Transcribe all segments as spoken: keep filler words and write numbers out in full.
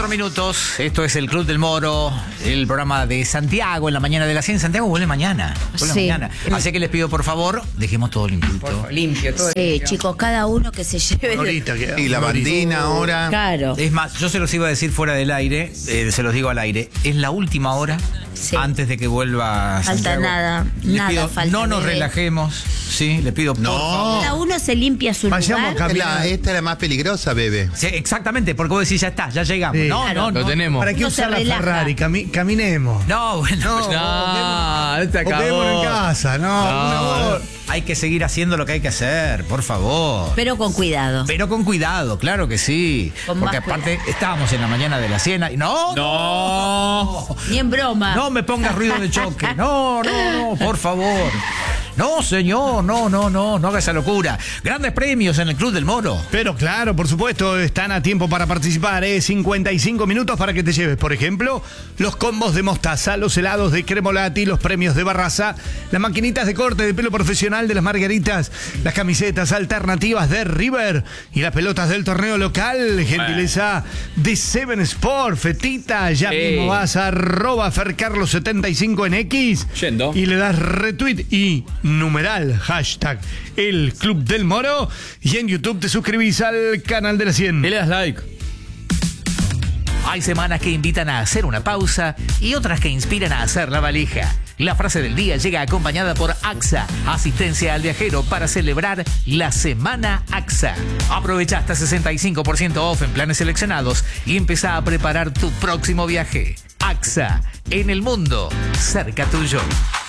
minutos, esto es el Club del Moro, el programa de Santiago en la mañana de las cien. Santiago vuelve mañana, vuelve Sí. mañana. Así que les pido por favor, dejemos todo limpito. Limpio, todo. Sí, limpio. chicos, cada uno que se lleve. Ahorita queda. Y la bandina ahora. Claro. Es más, yo se los iba a decir fuera del aire, eh, se los digo al aire, es la última hora Sí. antes de que vuelva Falta Santiago. nada, Les nada pido, falta, no nos bebé. relajemos, sí, le pido por favor. Cada uno se limpia su Vayamos lugar. a La- esta es la más peligrosa, bebé. Sí, exactamente, porque vos decís ya está, ya llegamos. Sí. No, Claro. no, no. Lo tenemos. ¿Para qué Uno se usar la relaja. Ferrari? Cami- caminemos. No, bueno, No, no te O quedémonos en acabó. casa, no. No, una hora. hay que seguir haciendo lo que hay que hacer, por favor. Pero con cuidado. Pero con cuidado, claro que sí. Con Porque más aparte estábamos en la mañana de la cena y no, No. Ni en broma. no me pongas ruido de choque. No, no, no, por favor. No, señor, no, no, no, no haga esa locura. Grandes premios en el Club del Moro. Pero claro, por supuesto, están a tiempo para participar, ¿eh? cincuenta y cinco minutos para que te lleves, por ejemplo, los combos de mostaza, los helados de Cremolati, los premios de Barraza, las maquinitas de corte de pelo profesional de las Margaritas, las camisetas alternativas de River y las pelotas del torneo local, gentileza de Seven Sport, Fetita, ya Sí. mismo vas a arroba fercarlos setenta y cinco en X Yendo. y le das retweet y numeral, hashtag el Club del Moro, y en YouTube te suscribís al canal de la cien. Y le das like. Hay semanas que invitan a hacer una pausa y otras que inspiran a hacer la valija. La frase del día llega acompañada por AXA, asistencia al viajero para celebrar la Semana AXA. Aprovecha hasta sesenta y cinco por ciento off en planes seleccionados y empezá a preparar tu próximo viaje. AXA, en el mundo, cerca tuyo.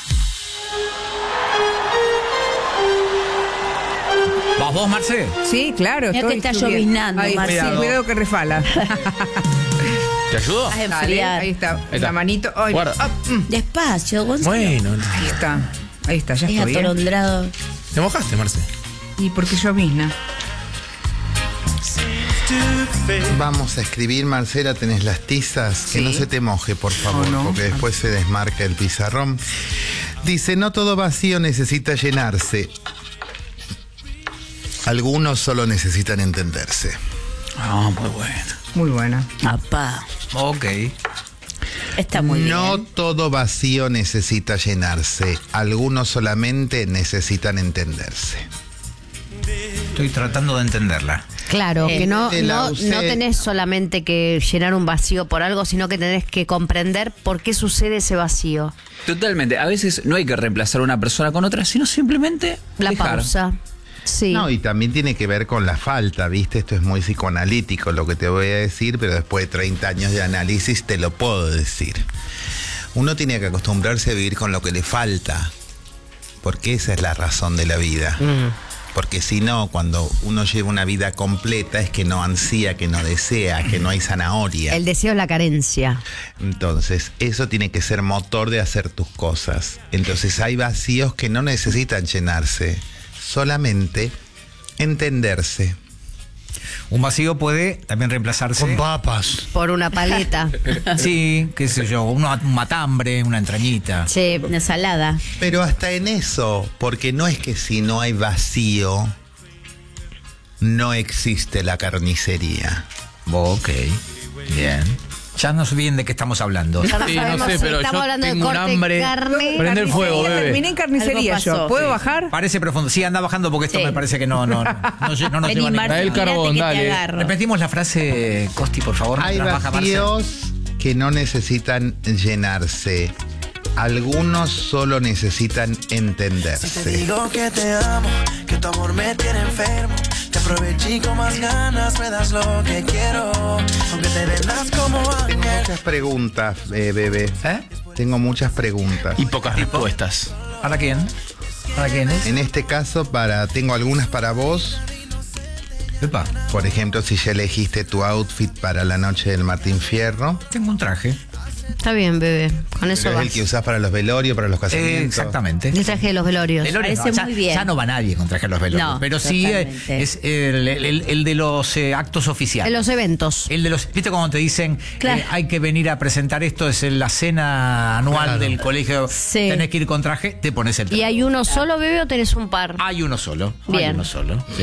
¿Vas vos, Marce? Sí, claro. Mira estoy que está subiendo. lloviznando, Ahí, Marcelo. cuidado. cuidado que resbala. ¿Te ayudo? Vas a Dale, enfriar. ahí está. Ahí está. La manito. Ay, Guarda. ah, mm, Despacio, Gonzalo. Bueno, ahí está. Ahí está, ya Es estoy. ¿eh? atolondrado. ¿Te mojaste, Marce? Y porque llovizna. Vamos a escribir, Marcela, tenés las tizas. Que Sí. no se te moje, por favor, Oh, no. porque después se desmarca el pizarrón. Dice, no todo vacío necesita llenarse. Algunos solo necesitan entenderse. Ah, muy bueno. Muy buena. Papá. Ok. Está muy no bien. todo vacío necesita llenarse. Algunos solamente necesitan entenderse. Estoy tratando de entenderla. Claro, Eh, que no, te la no, usé. no tenés solamente que llenar un vacío por algo, sino que tenés que comprender por qué sucede ese vacío. Totalmente. A veces no hay que reemplazar una persona con otra, sino simplemente La dejar. pausa. Sí. No, y también tiene que ver con la falta, ¿viste? Esto es muy psicoanalítico lo que te voy a decir, pero después de treinta años de análisis te lo puedo decir. Uno tiene que acostumbrarse a vivir con lo que le falta, porque esa es la razón de la vida. Porque si no, cuando uno lleva una vida completa es que no ansía, que no desea, que no hay zanahoria. El deseo es la carencia. Entonces, eso tiene que ser motor de hacer tus cosas. Entonces, hay vacíos que no necesitan llenarse, solamente entenderse. Un vacío puede también reemplazarse. Con papas. Por una paleta. Sí, qué sé yo, un un matambre, una entrañita. Sí, una ensalada. Pero hasta en eso, porque no es que si no hay vacío, no existe la carnicería. Ok, bien. Ya no sé bien de qué estamos hablando. Ya no Sí, no sabemos sé, si pero estamos yo hablando de tengo un corte hambre. de carne. Prende el fuego, Carnicería, bebé. terminé en carnicería Algo yo. pasó. ¿Puedo Sí. bajar? Parece profundo. Sí, anda bajando porque esto Sí. me parece que no, no, no, no, lle- no nos Vení, lleva a Marce, Trae el ningún- carbón, tirate que dale. te agarro. Repetimos la frase, Costi, por favor. Hay mientras baja Marce. vacíos que no necesitan llenarse. Algunos solo necesitan Te entenderse. digo que te amo, que tu amor me tiene enfermo. Te aproveché y con más ganas me das lo que quiero. Aunque te vendas como ángel. Muchas preguntas, eh, bebé. ¿Eh? Tengo muchas preguntas. Y pocas respuestas. ¿Para quién? ¿Para quién es? En este caso, para tengo algunas para vos. Epa, Por ejemplo, si ya elegiste tu outfit para la noche del Martín Fierro. tengo un traje. Está bien, bebé. Con eso Pero es vas. el que usás para los velorios, para los Eh, casamientos. exactamente. El traje de los velorios. Velorios, Parece no, ya, muy bien. ya no va nadie con traje a los velorios. No, pero sí eh, totalmente. es el, el- el de los eh, actos oficiales. En los eventos. El de los, ¿viste cuando te dicen Claro. eh, hay que venir a presentar esto? Es en la cena anual Claro. del colegio. Sí. Tenés que ir con traje, te pones el traje. ¿Y hay uno solo, bebé, o tenés un par? Hay uno solo. Bien. Hay uno solo. Sí.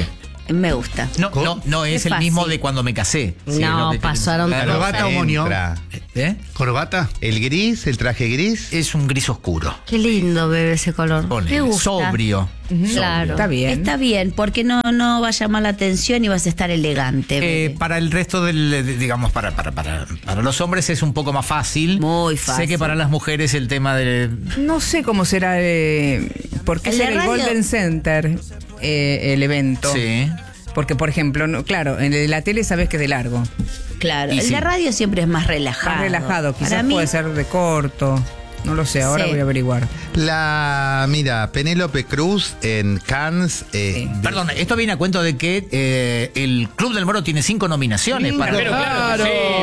Me gusta. No, no, no es Qué el mismo fácil. de cuando me casé. No, Sí, es lo que- pasaron Claro. ¿Corbata o moño? Entra. ¿Eh? ¿Corbata? El gris, el traje gris. Es un gris oscuro. Qué lindo, bebé, ese color. Ponele, Me gusta. sobrio. Claro. Está bien. Está bien, porque no, no va a llamar la atención y vas a estar elegante. Eh, bebé. para el resto del, de- digamos, para, para, para, para los hombres es un poco más fácil. Muy fácil. Sé que para las mujeres el tema de... No sé cómo será, eh, porque El es de en el radio- Golden Center eh, el evento. Sí. Porque, por ejemplo, no, claro, en el de la tele sabes que es de largo. Claro, Y el sí. de radio siempre es más relajado. Más relajado, Para quizás mí, puede ser de corto. No lo sé, ahora Sí. voy a averiguar. La, mira, Penélope Cruz en Cannes. eh, de- Perdón, esto viene a cuento de que eh, el Club del Moro tiene cinco nominaciones para... Ella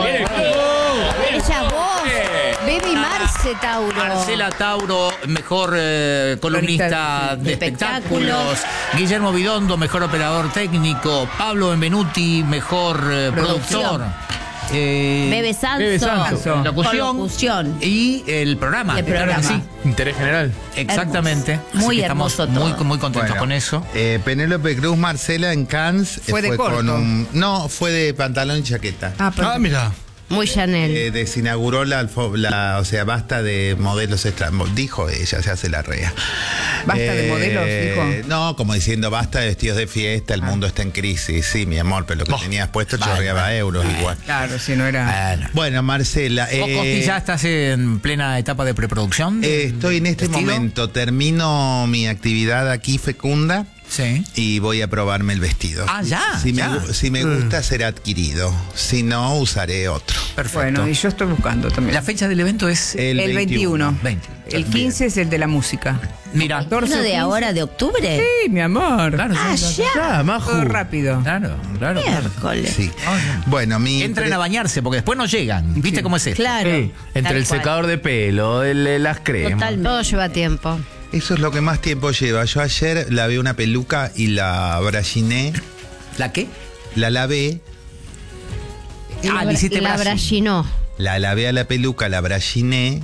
vos, Baby Marce Tauro. Marcela Tauro, mejor eh, columnista Columnista de de espectáculos. espectáculos. Guillermo Bidondo, mejor operador técnico. Pablo Benvenuti, mejor eh, productor. Eh, Bebe Sanso. Bebe Sanso. Locución. Locución. Y el programa. Y el Claro que programa. sí. Interés general. Exactamente. Hermoso. Así Muy que estamos hermoso muy, todo. muy contentos Bueno, con eso. eh, Penélope Cruz, Marcela en Cannes. eh, Fue de corto. con un- no, fue de pantalón y chaqueta. Ah, pero- Ah, mira. Muy Chanel. Eh, desinauguró la, alfo- la, o sea, basta de modelos extra, dijo ella, se hace la rea. ¿Basta de modelos, dijo? No, como diciendo, basta de vestidos de fiesta, el mundo está en crisis. Sí, mi amor, pero lo que Oh, tenías puesto vale, chorreaba vale. euros Vale. igual. Claro, si no era. Bueno. Bueno, Marcela, ¿Vos, eh, Costi, ya estás en plena etapa de preproducción? eh, estoy en este ¿Vestido? momento, termino mi actividad aquí fecunda. Sí. Y voy a probarme el vestido. Ah, ya, Si, ya. Me, gu- si me gusta, será adquirido. Si no, usaré otro. Perfecto. Bueno, y yo estoy buscando también. La fecha del evento es... El, el veintiuno. veinte. El quince es el de la música. Mira. catorce, ¿Uno de quince. ahora de octubre? Sí, mi amor. Claro, Ah, sí, ya. Ah, Maju. Todo rápido. claro, claro. claro. Miércoles. Sí. Bueno, mi. Entren a bañarse porque después no llegan. ¿Viste Sí. cómo es esto? Claro. Sí, entre Tal el cual. secador de pelo, el- el- las cremas. Totalmente. Todo lleva tiempo. Eso es lo que más tiempo lleva. Yo ayer lavé una peluca y la brachiné, ¿La qué? la lavé, Ah, le hiciste la brazo. brachinó. la lavé a la peluca, la brachiné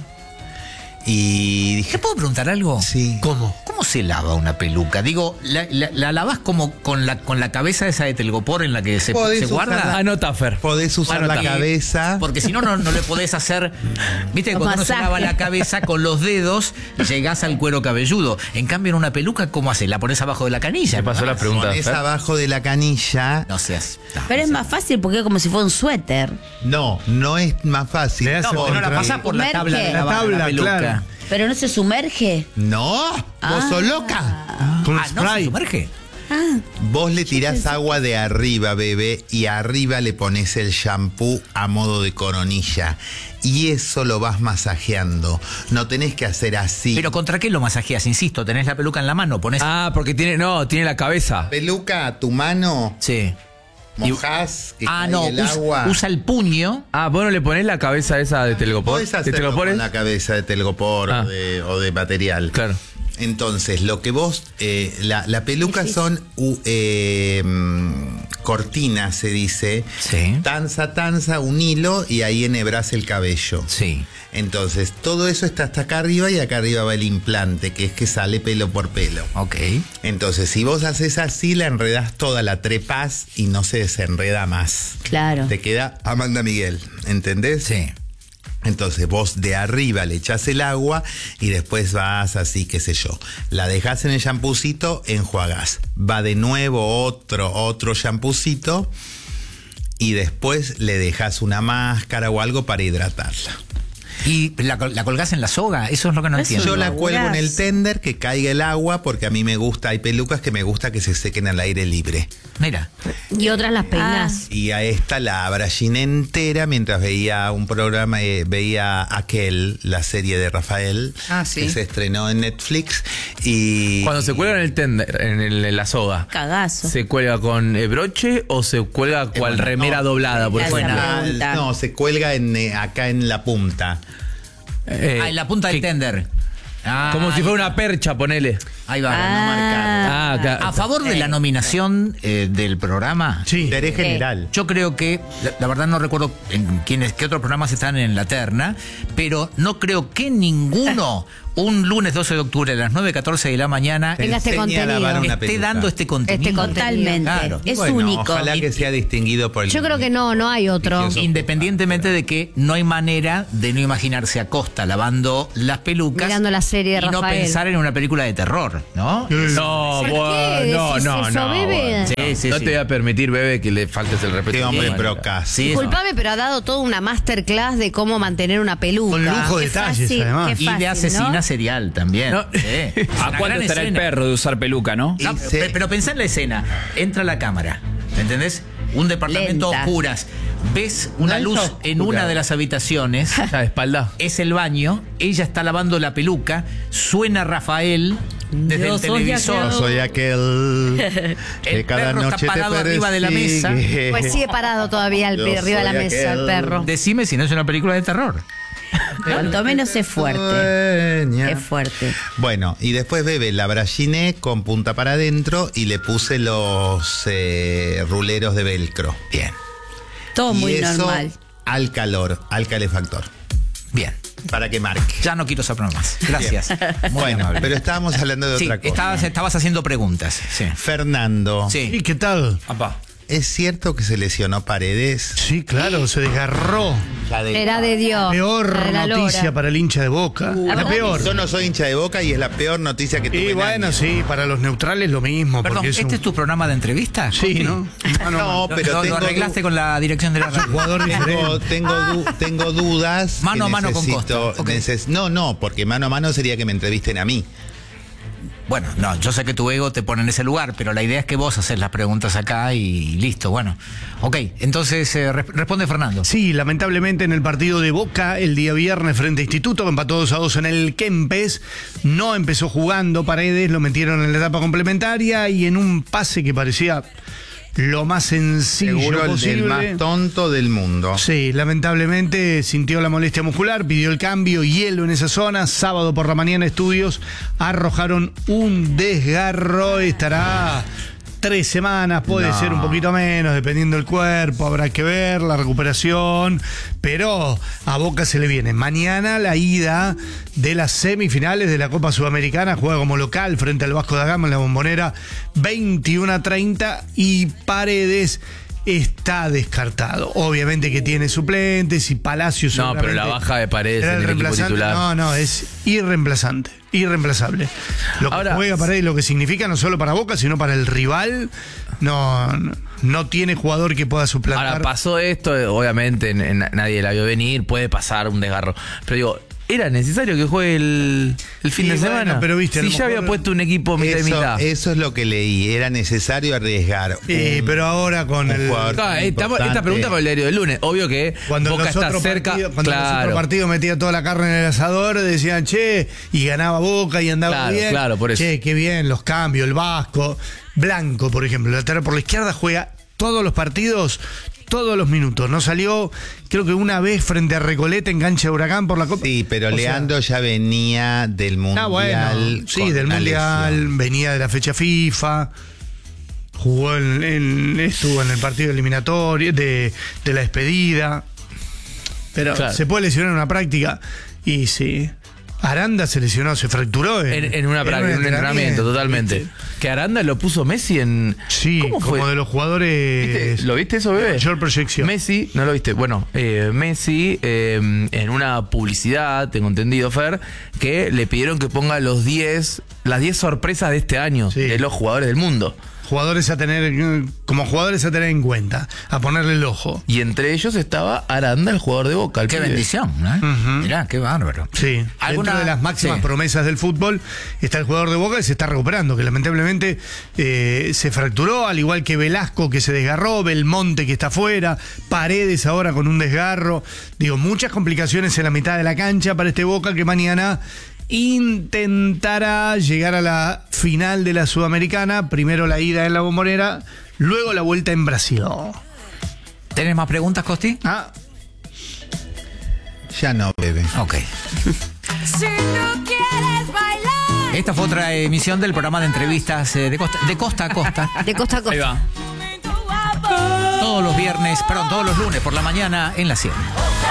y dije, ¿Te puedo preguntar algo? Sí. ¿Cómo? ¿Cómo se lava una peluca? Digo, ¿la, la, la lavas como con la, con la cabeza esa de telgopor en la que se, Podés se guarda? usarla. Ah, no, Taffer. podés usar la Porque- cabeza. Porque si no, no, no le podés hacer. Viste que Los cuando uno se masajes. lava la cabeza con los dedos, llegás al cuero cabelludo. En cambio, en una peluca, ¿cómo haces? La pones abajo de la canilla. Me pasó la pregunta. Pones Fer. abajo de la canilla. No seas. no, Pero es no más fácil porque es como si fuera un suéter. No, no es más fácil. Le hace seas- No, porque no la Contra- pasás por la Sumerge. tabla de La lavar tabla, la peluca. claro. Pero no se sumerge. No, vos sos loca. Con Ah, no, se spray. sumerge. Vos le tirás agua de arriba, bebé, y arriba le pones el shampoo a modo de coronilla. Y eso lo vas masajeando. No tenés que hacer así. Pero ¿contra qué lo masajeas? Insisto, tenés la peluca en la mano, pones. Ah, porque tiene, no, tiene la cabeza. Peluca a tu mano, Sí. mojás, que Ah, cae no, el usa, agua. usa el puño. Ah, vos no le ponés la cabeza esa de telgopor. Podés ¿De hacerlo telgopores? con la cabeza de telgopor Ah. o, de, o de material. Claro. Entonces, lo que vos, eh, la, la peluca son u- eh, mm, cortinas, se dice. Sí. Tanza, tanza, un hilo y ahí enhebras el cabello. Sí. Entonces, todo eso está hasta acá arriba y acá arriba va el implante, que es que sale pelo por pelo. Ok. Entonces, si vos haces así, la enredás toda, la trepás y no se desenreda más. Claro. Te queda Amanda Miguel, ¿entendés? Sí. Entonces vos de arriba le echás el agua y después vas así, qué sé yo. La dejás en el champucito, enjuagás. Va de nuevo otro, otro champucito y después le dejas una máscara o algo para hidratarla. ¿Y la, col- la colgás en la soga? Eso es lo que no Eso entiendo. Yo la laburás. cuelgo en el tender, que caiga el agua, porque a mí me gusta, hay pelucas que me gusta que se sequen al aire libre. Mira. Y otras las peinas. Y a esta la abrachiné entera mientras veía un programa, eh, veía Aquel, la serie de Rafael, Ah, sí. que se estrenó en Netflix. Y Cuando se cuelga en el tender, en, el- en la soga, Cagazo. ¿se cuelga con eh, broche o se cuelga cual bueno, remera no. doblada? Por Esa ejemplo? Ah, pregunta. no, se cuelga en, eh, acá en la punta. Eh, Ah, en la punta del que- tender. Ah, Como si ahí fuera está. una percha, ponele. Ahí va. Para no marcar. Ah, claro. A favor de la nominación eh, del programa. Sí. Interés general. Yo creo que, la, la verdad no recuerdo en quiénes, qué otros programas están en la terna, pero no creo que ninguno un lunes doce de octubre a las nueve catorce de la mañana Tenga este enseña a lavar contenido. una esté peluca. dando este contenido. Este contenido. Totalmente. Claro. Es Bueno, único. Ojalá que sea distinguido por el. Yo creo que no, no hay otro. Eso. Independientemente de que no hay manera de no imaginarse a Costa lavando las pelucas Mirando la serie de y no Rafael. pensar en una película de terror, ¿no? No, ¿Por bueno, qué no, decís no, eso, no. bebé? bueno. Sí, sí, no sí. te voy a permitir, bebé, que le faltes el respeto. Qué hombre de ninguna manera. procas. Sí, Disculpame, pero ha dado toda una masterclass de cómo mantener una peluca. Con lujo de Qué detalles, fácil, además. qué y fácil, de asesina ¿no? serial también. No. Sí. ¿A Una cuánto gran estará el escena. perro de usar peluca, no? No, Y pe- se- pero pensá en la escena. Entra la cámara, ¿entendés? Un departamento Lenta. a oscuras. Ves una Una luz oscura. en una de las habitaciones. Ya, de espalda. Es el baño. Ella está lavando la peluca. Suena Rafael desde Yo el soy televisor. Yo soy aquel El que cada perro está noche te parado arriba de la mesa. persigue. Pues sigue parado todavía al, Yo arriba de la soy mesa el aquel. perro. Decime si no es una película de terror. Cuanto menos es fuerte. Sueña. Es fuerte. Bueno, y después bebe la braginé con punta para adentro y le puse los eh, ruleros de velcro. Bien, Todo Y muy eso normal. al calor, al calefactor, bien. para que marque. Ya no quiero saber más. Gracias. Muy Bueno, amable. pero estábamos hablando de Sí, otra cosa. estabas, estabas haciendo preguntas. Sí. Fernando, Sí. ¿Y qué tal? Apá. ¿es cierto que se lesionó Paredes? Sí, claro, se desgarró. La de- Era de Dios. Peor la de la noticia lora. para el hincha de Boca. la verdad peor. Yo no soy hincha de Boca y es la peor noticia que tuve. Y en bueno, años. sí, para los neutrales lo mismo. Perdón, porque es ¿este un- es tu programa de entrevista? Sí, ¿no? Ah, No, Lo- pero lo, tengo lo arreglaste du- con la dirección de la radio. Jugador Tengo, diferente. tengo, du- tengo dudas. Mano que a mano con necesito- Costa. Ok. neces- No, no, porque mano a mano sería que me entrevisten a mí. Bueno, no, yo sé que tu ego te pone en ese lugar, pero la idea es que vos haces las preguntas acá y listo, bueno. Ok, entonces eh, re- responde Fernando. Sí, lamentablemente en el partido de Boca el día viernes frente a Instituto, que empató dos a dos en el Kempes, no empezó jugando Paredes, lo metieron en la etapa complementaria y en un pase que parecía lo más sencillo Seguro el posible. del más tonto del mundo. Sí, lamentablemente sintió la molestia muscular, pidió el cambio, hielo en esa zona. Sábado por la mañana estudios arrojaron un desgarro. Estará tres semanas, puede No. ser un poquito menos, dependiendo del cuerpo, habrá que ver la recuperación. Pero a Boca se le viene mañana la ida de las semifinales de la Copa Sudamericana. Juega como local frente al Vasco da Gama en la Bombonera, veintiuno a treinta, y Paredes está descartado. Obviamente que tiene suplentes y Palacios. No, pero la baja de Paredes era en el equipo reemplazante. titular. No, no, es irreemplazante, irreemplazable. Lo que Ahora- juega Paredes, lo que significa no solo para Boca, sino para el rival, no, no, no tiene jugador que pueda suplantar. Ahora, pasó esto, eh, obviamente en- en- nadie la vio venir, puede pasar un desgarro. Pero digo, ¿era necesario que juegue el, el fin Y de bueno, semana? pero viste, a si lo ya mejor- había puesto un equipo mitad y Eso, mitad. eso es lo que leí. Era necesario arriesgar. Eh, un- pero ahora con un el. jugador Claro, tan eh, estamos- esta importante. pregunta con el diario del lunes. Obvio que Cuando Boca los está otros cerca. partidos, cuando los otros claro, partidos metía toda la carne en el asador, decían, che, y ganaba Boca y andaba Claro, bien. claro, por eso. Che, qué bien, los cambios, el Vasco. Blanco, por ejemplo, lateral por la izquierda, juega todos los partidos, todos los minutos. No salió, creo que una vez frente a Recoleta en cancha de Huracán por la Copa. Sí, pero O sea, Leandro ya venía del Mundial. Ah, bueno, sí, con del una Mundial, lesión. venía de la fecha FIFA, jugó en, en- estuvo en el partido eliminatorio, de, de la despedida, pero Claro. se puede lesionar en una práctica, y sí, Aranda se lesionó, se fracturó en, En, en una práctica, en un entrenamiento, totalmente. ¿viste? Que Aranda lo puso Messi en. Sí, ¿Cómo como fue? de los jugadores. ¿Viste? ¿Lo viste eso, bebé? Mayor proyección. Messi, ¿no lo viste? Bueno, eh, Messi, eh, en una publicidad, tengo entendido, Fer, que le pidieron que ponga los diez, las diez sorpresas de este año Sí. de los jugadores del mundo. Jugadores a tener, como jugadores a tener en cuenta, a ponerle el ojo. Y entre ellos estaba Aranda, el jugador de Boca. el Qué pibe. bendición, ¿no? Ujú. Mirá, qué bárbaro. Sí, ¿Alguna- dentro de las máximas sí. promesas del fútbol está el jugador de Boca que se está recuperando, que lamentablemente eh, se fracturó, al igual que Velasco que se desgarró, Belmonte que está afuera, Paredes ahora con un desgarro. Digo, muchas complicaciones en la mitad de la cancha para este Boca que mañana intentará llegar a la final de la Sudamericana, primero la ida en la Bombonera, luego la vuelta en Brasil. ¿Tenés más preguntas, Costi? Ah, Ya no, bebé. Ok. Esta fue otra emisión del programa de entrevistas eh, de, costa, de costa a costa. De costa a Ahí costa. va. Todos los viernes, perdón, todos los lunes por la mañana en la cien.